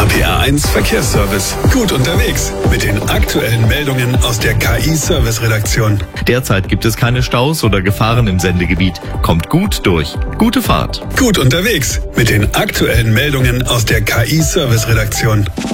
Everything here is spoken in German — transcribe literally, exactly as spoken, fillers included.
P R eins Verkehrsservice. Gut unterwegs mit den aktuellen Meldungen aus der K I-Service-Redaktion. Derzeit gibt es keine Staus oder Gefahren im Sendegebiet. Kommt gut durch. Gute Fahrt. Gut unterwegs mit den aktuellen Meldungen aus der K I-Service-Redaktion.